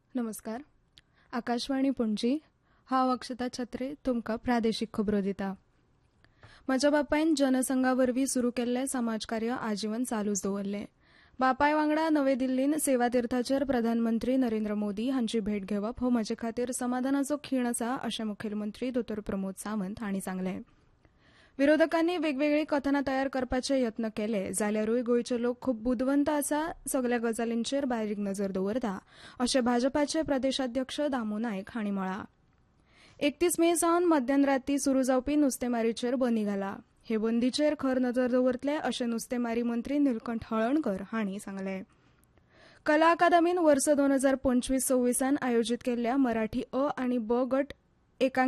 नमस्कार. आकाशवाणी पणजी. हांव अक्षता छत्रे तुमकां प्रादेशीक खबरो दिता. म्हज्या बापायन जनसंघावरवीं सुरू केल्लें समाजकार्य आजीवन चालूच दवरलें. बापाय वांगडा नवी दिल्लीन सेवा तीर्थाचेर प्रधानमंत्री नरेंद्र मोदी हांची भेट घेवप हो म्हजे खातीर समाधानाचो खीण आसा अशें मुखेलमंत्री दोतोर प्रमोद सावंत हांणी सांगलें. विरोधकांनी वेगवेगळी कथनां तयार करपाचे यत्न केले जाल्यारूय गोंयचे लोक खूब बुदवंत आसा, सगल्या गजालींचेर बारीक नजर दवरता अशें भाजपाचे प्रदेशाध्यक्ष दामू नायक हांणी म्हळां. 31 मे सावन मध्यरातीं सुरू जावपी नुस्तेमारीचेर बंदी घाला. हे बंदीचेर खर नजर दवरतले अशें नुस्तेमारी मंत्री निलकंठ हळर्णकर हांणी सांगलें. कला अकादमीन वर्स 2025-26 आयोजीत केल्ल्या मराठी अ आनी ब गट एकांकी